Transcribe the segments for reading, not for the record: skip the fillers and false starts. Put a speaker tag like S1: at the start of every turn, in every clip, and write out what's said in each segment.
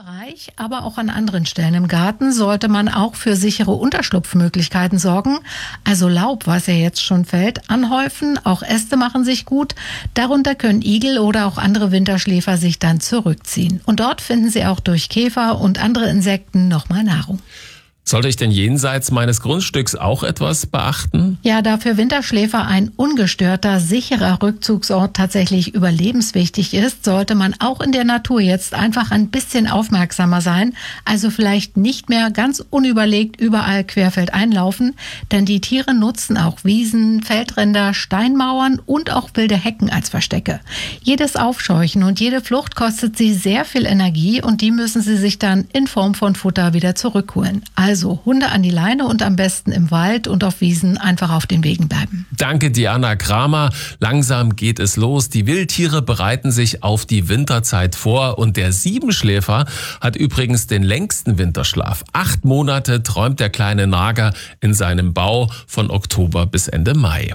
S1: Bereich, aber auch an anderen Stellen im Garten sollte man auch für sichere Unterschlupfmöglichkeiten sorgen. Also Laub, was ja jetzt schon fällt, anhäufen, auch Äste machen sich gut. Darunter können Igel oder auch andere Winterschläfer sich dann zurückziehen. Und dort finden sie auch durch Käfer und andere Insekten nochmal Nahrung.
S2: Sollte ich denn jenseits meines Grundstücks auch etwas beachten?
S1: Ja, da für Winterschläfer ein ungestörter, sicherer Rückzugsort tatsächlich überlebenswichtig ist, sollte man auch in der Natur jetzt einfach ein bisschen aufmerksamer sein. Also vielleicht nicht mehr ganz unüberlegt überall querfeldein laufen, denn die Tiere nutzen auch Wiesen, Feldränder, Steinmauern und auch wilde Hecken als Verstecke. Jedes Aufscheuchen und jede Flucht kostet sie sehr viel Energie und die müssen sie sich dann in Form von Futter wieder zurückholen. Also Hunde an die Leine und am besten im Wald und auf Wiesen einfach auf den Wegen bleiben.
S2: Danke, Diana Kramer. Langsam geht es los. Die Wildtiere bereiten sich auf die Winterzeit vor und der Siebenschläfer hat übrigens den längsten Winterschlaf. 8 Monate träumt der kleine Nager in seinem Bau von Oktober bis Ende Mai.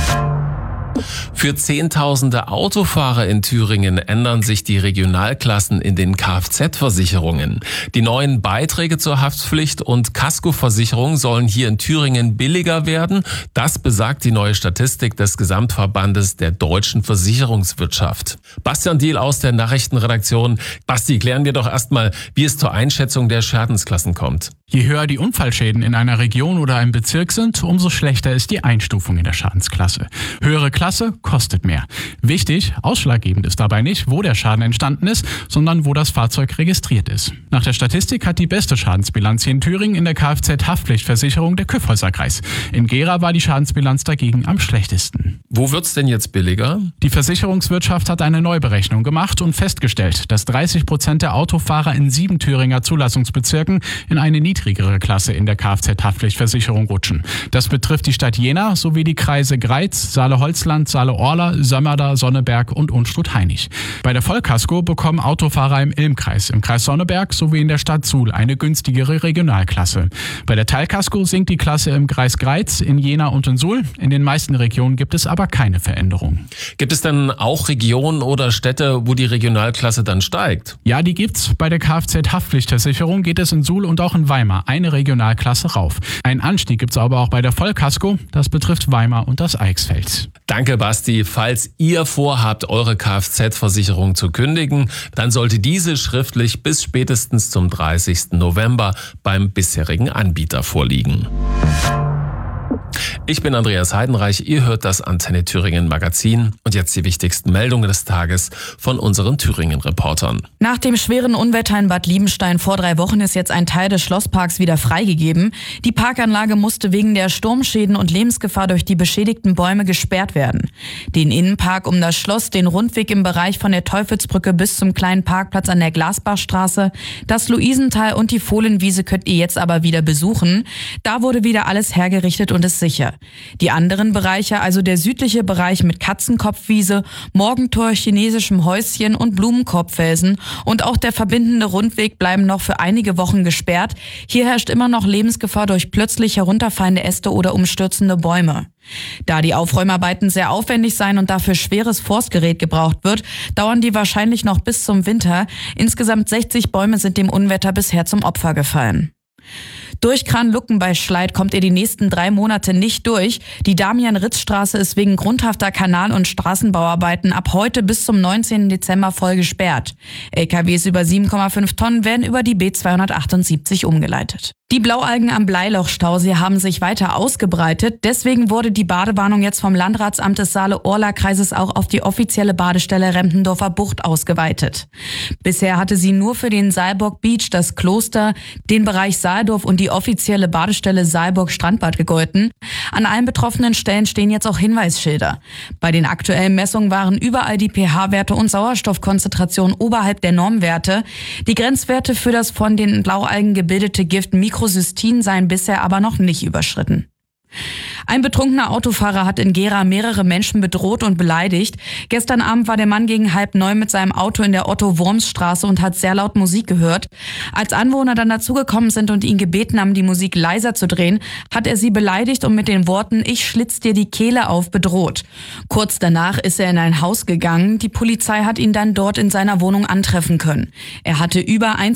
S2: Für Zehntausende Autofahrer in Thüringen ändern sich die Regionalklassen in den Kfz-Versicherungen. Die neuen Beiträge zur Haftpflicht und Kaskoversicherung sollen hier in Thüringen billiger werden. Das besagt die neue Statistik des Gesamtverbandes der deutschen Versicherungswirtschaft. Bastian Diehl aus der Nachrichtenredaktion. Basti, klären wir doch erstmal, wie es zur Einschätzung der Schadensklassen kommt.
S3: Je höher die Unfallschäden in einer Region oder einem Bezirk sind, umso schlechter ist die Einstufung in der Schadensklasse. Höhere Klasse kostet mehr. Wichtig, ausschlaggebend ist dabei nicht, wo der Schaden entstanden ist, sondern wo das Fahrzeug registriert ist. Nach der Statistik hat die beste Schadensbilanz hier in Thüringen in der Kfz-Haftpflichtversicherung der Kyffhäuser-Kreis. In Gera war die Schadensbilanz dagegen am schlechtesten.
S2: Wo wird's denn jetzt billiger?
S3: Die Versicherungswirtschaft hat eine Neuberechnung gemacht und festgestellt, dass 30% der Autofahrer in 7 Thüringer Zulassungsbezirken in eine niedrigere Klasse in der Kfz-Haftpflichtversicherung rutschen. Das betrifft die Stadt Jena sowie die Kreise Greiz, Saale-Holzland, Saale-Orla, Sömmerda, Sonneberg und Unstrut-Hainich. Bei der Vollkasko bekommen Autofahrer im Ilmkreis, im Kreis Sonneberg sowie in der Stadt Suhl eine günstigere Regionalklasse. Bei der Teilkasko sinkt die Klasse im Kreis Greiz, in Jena und in Suhl. In den meisten Regionen gibt es aber keine Veränderung.
S2: Gibt es denn auch Regionen oder Städte, wo die Regionalklasse dann steigt?
S3: Ja, die gibt's. Bei der Kfz-Haftpflichtversicherung geht es in Suhl und auch in Weimar eine Regionalklasse rauf. Einen Anstieg gibt's aber auch bei der Vollkasko. Das betrifft Weimar und das Eichsfeld.
S2: Danke, Basti. Falls ihr vorhabt, eure Kfz-Versicherung zu kündigen, dann sollte diese schriftlich bis spätestens zum 30. November beim bisherigen Anbieter vorliegen. Ich bin Andreas Heidenreich, ihr hört das Antenne Thüringen Magazin und jetzt die wichtigsten Meldungen des Tages von unseren Thüringen-Reportern.
S4: Nach dem schweren Unwetter in Bad Liebenstein vor 3 Wochen ist jetzt ein Teil des Schlossparks wieder freigegeben. Die Parkanlage musste wegen der Sturmschäden und Lebensgefahr durch die beschädigten Bäume gesperrt werden. Den Innenpark um das Schloss, den Rundweg im Bereich von der Teufelsbrücke bis zum kleinen Parkplatz an der Glasbachstraße, das Luisental und die Fohlenwiese könnt ihr jetzt aber wieder besuchen. Da wurde wieder alles hergerichtet und ist sicher. Die anderen Bereiche, also der südliche Bereich mit Katzenkopfwiese, Morgentor, chinesischem Häuschen und Blumenkorbfelsen und auch der verbindende Rundweg bleiben noch für einige Wochen gesperrt. Hier herrscht immer noch Lebensgefahr durch plötzlich herunterfallende Äste oder umstürzende Bäume. Da die Aufräumarbeiten sehr aufwendig seien und dafür schweres Forstgerät gebraucht wird, dauern die wahrscheinlich noch bis zum Winter. Insgesamt 60 Bäume sind dem Unwetter bisher zum Opfer gefallen. Durch Kranlucken bei Schleid kommt ihr die nächsten 3 Monate nicht durch. Die Damian-Ritz-Straße ist wegen grundhafter Kanal- und Straßenbauarbeiten ab heute bis zum 19. Dezember voll gesperrt. LKWs über 7,5 Tonnen werden über die B278 umgeleitet. Die Blaualgen am Bleiloch-Stausee haben sich weiter ausgebreitet. Deswegen wurde die Badewarnung jetzt vom Landratsamt des Saale-Orla-Kreises auch auf die offizielle Badestelle Rempendorfer Bucht ausgeweitet. Bisher hatte sie nur für den Saalburg Beach, das Kloster, den Bereich Saaldorf und die offizielle Badestelle Saalburg Strandbad gegolten. An allen betroffenen Stellen stehen jetzt auch Hinweisschilder. Bei den aktuellen Messungen waren überall die pH-Werte und Sauerstoffkonzentrationen oberhalb der Normwerte. Die Grenzwerte für das von den Blaualgen gebildete Gift Microcystin seien bisher aber noch nicht überschritten. Ein betrunkener Autofahrer hat in Gera mehrere Menschen bedroht und beleidigt. Gestern Abend war der Mann gegen 8:30 mit seinem Auto in der Otto-Worms-Straße und hat sehr laut Musik gehört. Als Anwohner dann dazugekommen sind und ihn gebeten haben, die Musik leiser zu drehen, hat er sie beleidigt und mit den Worten „Ich schlitz dir die Kehle auf" bedroht. Kurz danach ist er in ein Haus gegangen. Die Polizei hat ihn dann dort in seiner Wohnung antreffen können. Er hatte über